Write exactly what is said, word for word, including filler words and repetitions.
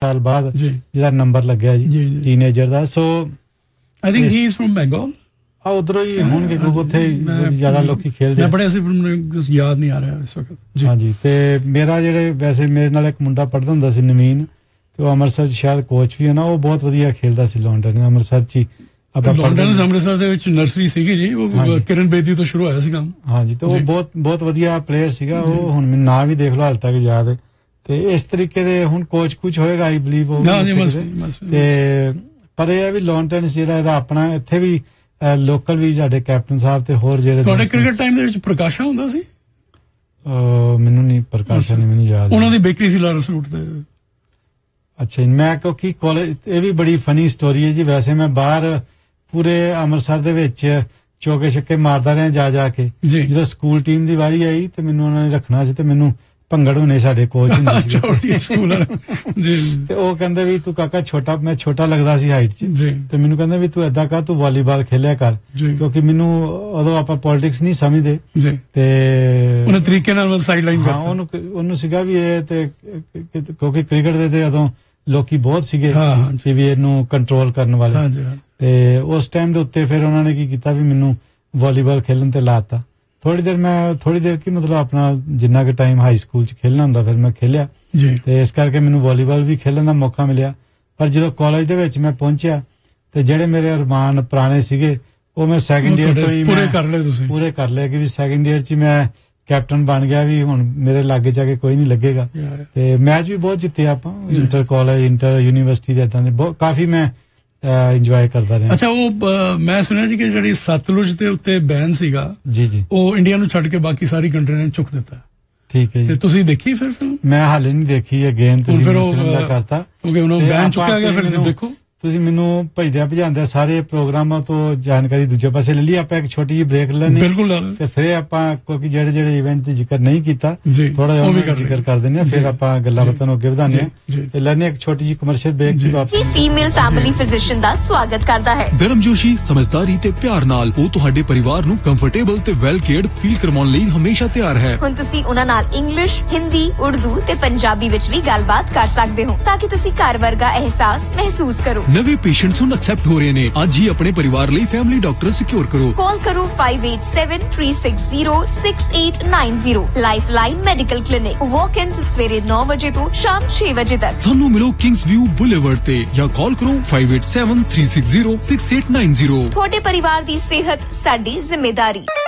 ਸਾਲ ਬਾਅਦ ਜਿਹਦਾ ਨੰਬਰ ਲੱਗਿਆ ਜੀ teenager the. So I think he is firm Bengal. ਆ ਉਧਰੋਂ ਹੀ ਹੋਣਗੇ ਕਿਉਂਕਿ ਉੱਥੇ ਜ਼ਿਆਦਾ ਲੋਕੀ ਖੇਲਦੇ। ਮੈਂ ਬੜੇ ਅਸੀਂ ਮੈਨੂੰ ਯਾਦ ਨਹੀਂ ਆ ਰਿਹਾ ਇਸ ਵਕਤ। ਹਾਂਜੀ ਤੇ ਮੇਰਾ ਜਿਹੜੇ ਵੈਸੇ ਮੇਰੇ ਨਾਲ ਇੱਕ ਮੁੰਡਾ ਪੜ੍ਹਦਾ ਹੁੰਦਾ ਸੀ ਨਵੀਨ, ਤੇ ਉਹ ਅੰਮ੍ਰਿਤਸਰ ਚ ਸ਼ਾਇਦ ਕੋਚ ਵੀ ਹੈ ਨਾ, ਉਹ ਬਹੁਤ ਵਧੀਆ ਖੇਲਦਾ ਸੀ ਲੌਂਡਨ ਅੰਮ੍ਰਿਤਸਰ ਚ ਹੀ। ਲੌਂਡਨ ਅੰਮ੍ਰਿਤਸਰ ਦੇ ਵਿੱਚ ਨਰਸਰੀ ਸੀਗੀ ਜੀ, ਉਹ ਕਿਰਨ ਬੇਦੀ ਤੋਂ ਸ਼ੁਰੂ ਹੋਇਆ ਸੀ ਕੰਮ। ਹਾਂਜੀ ਤੇ ਉਹ ਬਹੁਤ ਬਹੁਤ ਵਧੀਆ ਪਲੇਅਰ ਸੀਗਾ ਉਹ। ਹੁਣ ਮੈਨੂੰ ਨਾਂ ਵੀ ਦੇਖ ਲਓ ਹਾਲੇ ਤੱਕ ਯਾਦ ਹੈ। ਤੇ ਇਸ ਤਰੀਕੇ ਦੇ ਹੁਣ ਕੋਚ ਕੁਝ ਹੋਏਗਾ ਆਈ ਬਲੀਵ ਉਹ। ਤੇ ਪਰ ਇਹ ਹੈ ਵੀ ਲੌਨ ਟੈਨਿਸ ਜਿਹੜਾ ਇਹਦਾ ਆਪਣਾ ਇੱਥੇ ਵੀ ਲੋਕਲ ਵੀ ਸਾਡੇ ਕੈਪਟਨ ਸਾਹਿਬ ਤੇ ਹੋਰ ਜਿਹੜੇ ਤੁਹਾਡੇ ਕ੍ਰਿਕਟ ਟਾਈਮ ਦੇ ਵਿੱਚ ਪ੍ਰਕਾਸ਼ਾ ਹੁੰਦਾ ਸੀ? ਮੈਨੂੰ ਨਹੀਂ ਪ੍ਰਕਾਸ਼ਾ ਨਹੀਂ ਮੈਨੂੰ ਯਾਦ। ਉਹਨਾਂ ਦੀ ਬੇਕਰੀ ਸੀ ਲਾਰੈਂਸ ਰੂਟ ਤੇ। ਅੱਛਾ ਮੈਂ ਕਿਉਂਕਿ ਕਾਲਜ ਇਹ ਵੀ ਬੜੀ ਫਨੀ ਸਟੋਰੀ ਹੈ ਜੀ। ਵੈਸੇ ਮੈਂ ਬਾਹਰ ਪੂਰੇ ਅੰਮ੍ਰਿਤਸਰ ਦੇ ਵਿੱਚ ਚੌਕੇ ਛੱਕੇ ਮਾਰਦਾ ਰਿਹਾ ਜਾ ਜਾ ਕੇ। ਜਦੋਂ ਸਕੂਲ ਟੀਮ ਦੀ ਵਾਰੀ ਆਈ ਤੇ ਮੈਨੂੰ ਉਹਨਾਂ ਨੇ ਰੱਖਣਾ ਸੀ ਤੇ ਮੈਨੂੰ ਭੰਗੜ ਹੋਣੇ ਸਾਡੇ ਕੋਚ ਹੁੰਦੇ ਸੀ ਤੇ ਉਹ ਕਹਿੰਦੇ ਵੀ ਤੂੰ ਕਾਕਾ ਛੋਟਾ, ਮੈਂ ਛੋਟਾ ਲੱਗਦਾ ਸੀ ਹਾਈਟ ਚ, ਤੇ ਮੈਨੂੰ ਕਹਿੰਦੇ ਵੀ ਤੂੰ ਏਦਾਂ ਕਰ ਤੂੰ ਵਾਲੀਬਾਲ ਖੇਲਿਆ ਕਰ, ਕਿਉਂਕਿ ਮੈਨੂੰ ਉਦੋਂ ਆਪਾਂ ਪੋਲਿਟਿਕਸ ਨਹੀਂ ਸਮਝਦੇ ਤੇ ਉਹਨੇ ਤਰੀਕੇ ਨਾਲ ਸਾਈਡ ਲਾਈਨ ਹਾਂ ਉਹਨੂੰ ਉਹਨੂੰ ਸੀਗਾ ਵੀ ਇਹ ਤੇ ਕਿਉਂਕਿ ਕ੍ਰਿਕਟ ਦੇ ਤੇ ਉਦੋਂ ਲੋਕੀ ਬਹੁਤ ਸੀਗੇ ਵੀ ਇਹਨੂੰ ਕੰਟਰੋਲ ਕਰਨ ਵਾਲੇ। ਤੇ ਉਸ ਟਾਈਮ ਦੇ ਉੱਤੇ ਫਿਰ ਉਹਨਾਂ ਨੇ ਕੀ ਕੀਤਾ ਵੀ ਮੈਨੂੰ ਵਾਲੀਬਾਲ ਖੇਲਣ ਤੇ ਲਾਤਾ। ਥੋੜੀ ਦੇਰ ਮੈਂ ਥੋੜੀ ਦੇਰ ਕੀ ਮਤਲਬ ਆਪਣਾ ਜਿੰਨਾ ਕੁ ਟਾਈਮ ਹਾਈ ਸਕੂਲ ਚ ਖੇਲਣਾ ਹੁੰਦਾ ਫਿਰ ਮੈਂ ਖੇਲਿਆ ਤੇ ਇਸ ਕਰਕੇ ਮੈਨੂੰ ਵਾਲੀਬਾਲ ਵੀ ਖੇਲਣ ਦਾ ਮੌਕਾ ਮਿਲਿਆ। ਪਰ ਜਦੋਂ ਕਾਲਜ ਦੇ ਵਿੱਚ ਮੈਂ ਪਹੁੰਚਿਆ ਤੇ ਜਿਹੜੇ ਮੇਰੇ ਅਰਮਾਨ ਪੁਰਾਣੇ ਸੀਗੇ ਉਹ ਮੈਂ ਸੈਕੰਡ ਈਅਰ ਤੋਂ ਹੀ ਪੂਰੇ ਕਰ ਲਏ। ਤੁਸੀਂ ਪੂਰੇ ਕਰ ਲਏ ਕਿ ਵੀ ਸੈਕੰਡ ਈਅਰ ਚ ਮੈਂ ਕੈਪਟਨ ਬਣ ਗਿਆ ਵੀ ਹੁਣ ਮੇਰੇ ਲਾਗੇ ਜਾ ਕੇ ਕੋਈ ਨਹੀਂ ਲੱਗੇਗਾ। ਤੇ ਮੈਚ ਵੀ ਬਹੁਤ ਜਿੱਤੇ ਆਪਾਂ ਇੰਟਰ ਕਾਲਜ ਇੰਟਰ ਯੂਨੀਵਰਸਿਟੀ ਦੇ ਏਦਾਂ ਦੇ ਬਹੁਤ ਕਾਫੀ ਮੈਂ ਇੰਜੋਏ ਕਰਦਾ ਰਿਹਾ। ਅੱਛਾ ਉਹ ਮੈਂ ਸੁਣਿਆ ਜੀ ਕਿ ਜਿਹੜੀ ਸਤਲੁਜ ਦੇ ਉੱਤੇ ਬੈਨ ਸੀਗਾ ਜੀ ਜੀ ਉਹ ਇੰਡੀਆ ਨੂੰ ਛੱਡ ਕੇ ਬਾਕੀ ਸਾਰੀ ਕੰਟਰੀ ਨੇ ਚੁੱਕ ਦਿੱਤਾ। ਠੀਕ ਹੈ ਜੀ। ਤੇ ਤੁਸੀਂ ਦੇਖੀ ਫਿਰ ਫਿਲਮ? ਮੈਂ ਹਾਲੇ ਨਹੀਂ ਦੇਖੀ ਅਗੇਨ ਤੁਸੀਂ ਫਿਲਮ ਦਾ ਕਰਤਾ ਕਿਉਂਕਿ ਉਹਨੂੰ ਬੈਨ ਚੁੱਕਿਆ ਗਿਆ। ਫਿਰ ਦੇਖੋ ਤੁਸੀਂ ਮੈਨੂੰ ਭਜਦਿਆਂ ਭਜਾਉਂਦੇ ਸਾਰੇ ਪ੍ਰੋਗਰਾਮਾਂ ਤੋਂ ਜਾਣਕਾਰੀ ਦੂਜੇ ਪਾਸੇ ਲੈ ਲਈ। ਆਪਾਂ ਇੱਕ ਛੋਟੀ ਜਿਹੀ ਬ੍ਰੇਕ ਲੈਣੀ ਬਿਲਕੁਲ ਤੇ ਫਿਰ ਆਪਾਂ ਕਿਉਂਕਿ ਜਿਹੜੇ ਜਿਹੜੇ ਇਵੈਂਟ ਦੀ ਜ਼ਿਕਰ ਨਹੀਂ ਕੀਤਾ ਥੋੜਾ ਜਿਹਾ ਉਹ ਜ਼ਿਕਰ ਕਰ ਦਿੰਦੇ ਆ, ਫਿਰ ਆਪਾਂ ਗੱਲਾਂ ਬਾਤਾਂ ਨੂੰ ਅੱਗੇ ਵਧਾਉਂਦੇ ਆ ਤੇ ਲੈਣੇ ਇੱਕ ਛੋਟੀ ਜਿਹੀ ਕਮਰਸ਼ੀਅਲ ਬ੍ਰੇਕ ਦੀ ਵਾਪਸ। ਫੀਮੇਲ ਫੈਮਿਲੀ ਫਿਜ਼ੀਸ਼ੀਅਨ ਦਾ ਸਵਾਗਤ ਕਰਦਾ ਹੈ। ਗਰਮਜੋਸ਼ੀ ਸਮਝਦਾਰੀ ਤੇ ਪਿਆਰ ਨਾਲ ਉਹ ਤੁਹਾਡੇ ਪਰਿਵਾਰ ਨੂੰ ਕੰਫਰਟੇਬਲ ਤੇ ਵੈਲ ਕੇਅਰਡ ਫੀਲ ਕਰਵਾਉਣ ਲਈ ਹਮੇਸ਼ਾ ਤਿਆਰ ਹੈ। ਹੁਣ ਤੁਸੀਂ ਉਹਨਾਂ ਨਾਲ ਇੰਗਲਿਸ਼, ਹਿੰਦੀ, ਉਰਦੂ ਤੇ ਪੰਜਾਬੀ ਵਿੱਚ ਵੀ ਗੱਲਬਾਤ ਕਰ ਸਕਦੇ ਹੋ ਤਾਂ ਕਿ ਤੁਸੀਂ ਘਰ ਵਰਗਾ ਅਹਿਸਾਸ ਮਹਿਸੂਸ ਕਰੋ। ਨਵੇਂ ਪੇਸ਼ੈਂਟਸ ਨੂੰ ਐਕਸੈਪਟ ਹੋ ਰਹੇ ਨੇ। ਅੱਜ ਹੀ ਆਪਣੇ ਪਰਿਵਾਰ ਲਈ ਫੈਮਿਲੀ ਡਾਕਟਰ ਸਿਕਿਉਰ ਕਰੋ। ਕਾਲ ਕਰੋ five eight seven three six zero six eight nine zero। Lifeline medical clinic ਵਾਕ-ਇਨਸ ਸਵੇਰੇ ਨੌ ਵਜੇ ਤੋਂ ਸ਼ਾਮ ਛੇ ਵਜੇ ਤੱਕ। ਸਾਨੂੰ ਮਿਲੋ ਕਿੰਗਸ ਵਿਊ ਬੁਲੇਵਰਡ ਤੇ ਜਾਂ ਕਾਲ ਕਰੋ five eight seven three six zero six eight nine zero। ਤੁਹਾਡੇ ਪਰਿਵਾਰ ਦੀ ਸਿਹਤ ਸਾਡੀ ਜ਼ਿੰਮੇਵਾਰੀ।